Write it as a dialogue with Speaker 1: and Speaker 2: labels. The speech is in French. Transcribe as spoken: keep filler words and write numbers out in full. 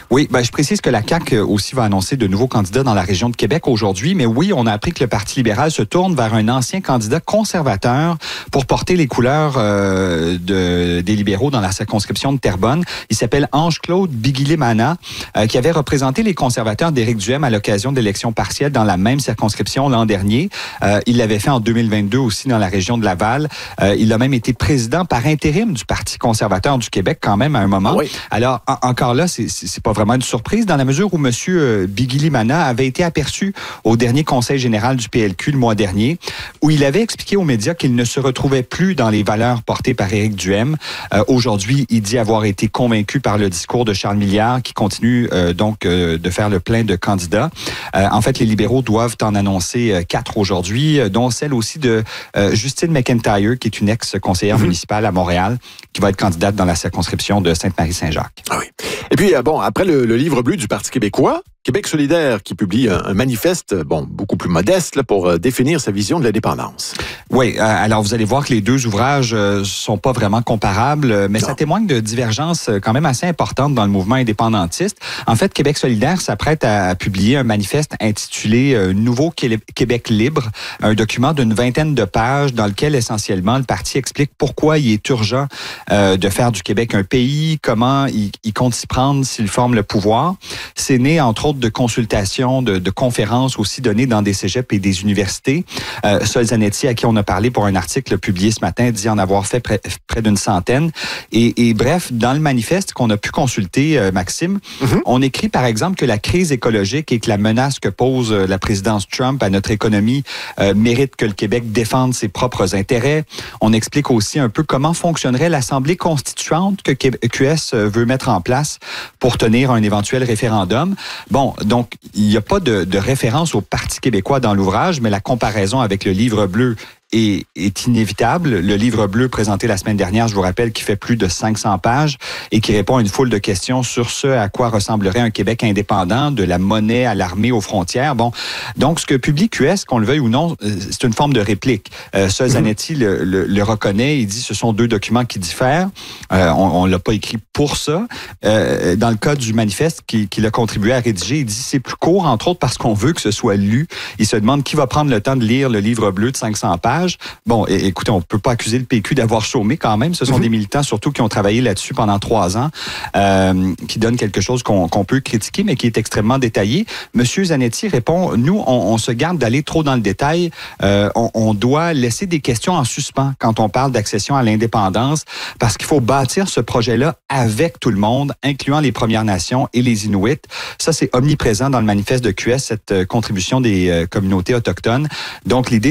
Speaker 1: Oui, ben, je précise que la C A Q aussi va annoncer de nouveaux candidats dans la région de Québec aujourd'hui. Mais oui, on a appris que le Parti libéral se tourne vers un ancien candidat conservateur pour porter les couleurs euh, de, des libéraux dans la circonscription de Terrebonne. Il s'appelle Ange-Claude Biguilemana, euh, qui avait représenté les conservateurs d'Éric Duhem à l'occasion d'élections partielles dans la même circonscription l'an dernier. Euh, il l'avait fait en deux mille vingt-deux aussi dans la région de Laval. Euh, il a même été président par intérim du Parti conservateur du Québec quand même à un moment. Oui. Alors, en, encore là, c'est, c'est pas vraiment une surprise dans la mesure où M. Biguilemana avait été aperçu au dernier conseil général du P L Q le mois dernier, où il avait expliqué aux médias qu'il ne se retrouvait plus dans les valeurs portées par Éric Duhem. Euh, aujourd'hui, il dit avoir été convaincu par le discours de Charles Milliard, qui continue euh, donc euh, de faire le plein de candidats. Euh, en fait, les libéraux doivent en annoncer euh, quatre aujourd'hui, euh, dont celle aussi de euh, Justine McIntyre, qui est une ex-conseillère mm-hmm. municipale à Montréal, qui va être candidate dans la circonscription de Sainte-Marie-Saint-Jacques.
Speaker 2: Ah oui. Et puis, euh, bon, après le, le livre bleu du Parti québécois, Québec solidaire qui publie un, un manifeste, bon, beaucoup plus modeste là, pour euh, définir sa vision de l'indépendance.
Speaker 1: Oui, euh, alors vous allez voir que les deux ouvrages euh, sont pas vraiment comparables, mais non. Ça témoigne de divergences quand même assez importantes dans le mouvement indépendantiste. En fait, Québec solidaire s'apprête à, à publier un manifeste intitulé euh, « Nouveau Québec libre », un document d'une vingtaine de pages dans lequel essentiellement le parti explique pourquoi il est urgent euh, de faire du Québec un pays, comment il, il compte s'y prendre s'il forme le pouvoir. C'est né entre autres de consultations, de, de conférences aussi données dans des cégeps et des universités. Euh, Sol Zanetti, à qui on a parlé pour un article publié ce matin, dit en avoir fait près, près d'une centaine. Et, et bref, dans le manifeste qu'on a pu consulter, euh, Maxime, mm-hmm. on écrit par exemple que la crise écologique et que la menace que pose la présidence Trump à notre économie euh, mérite que le Québec défende ses propres intérêts. On explique aussi un peu comment fonctionnerait l'Assemblée constituante que Q S veut mettre en place pour tenir un éventuel référendum. Bon, donc, il n'y a pas de, de référence au Parti québécois dans l'ouvrage, mais la comparaison avec le livre bleu est, est inévitable. Le livre bleu présenté la semaine dernière, je vous rappelle, qui fait plus de cinq cents pages et qui répond à une foule de questions sur ce à quoi ressemblerait un Québec indépendant, de la monnaie à l'armée aux frontières. Bon, donc ce que publie Q S, qu'on le veuille ou non, c'est une forme de réplique. Euh, ça, Zanetti le, le, le reconnaît. Il dit que ce sont deux documents qui diffèrent. Euh, on ne l'a pas écrit pour ça. Euh, dans le cas du manifeste qu'il qui a contribué à rédiger, il dit que c'est plus court, entre autres parce qu'on veut que ce soit lu. Il se demande qui va prendre le temps de lire le livre bleu de cinq cents pages. Bon, écoutez, on ne peut pas accuser le P Q d'avoir chômé quand même. Ce sont mm-hmm. des militants surtout qui ont travaillé là-dessus pendant trois ans, euh, qui donnent quelque chose qu'on, qu'on peut critiquer, mais qui est extrêmement détaillé. Monsieur Zanetti répond, nous, on, on se garde d'aller trop dans le détail. Euh, on, on doit laisser des questions en suspens quand on parle d'accession à l'indépendance, parce qu'il faut bâtir ce projet-là avec tout le monde, incluant les Premières Nations et les Inuits. Ça, c'est omniprésent dans le manifeste de Q S, cette contribution des communautés autochtones. Donc, l'idée,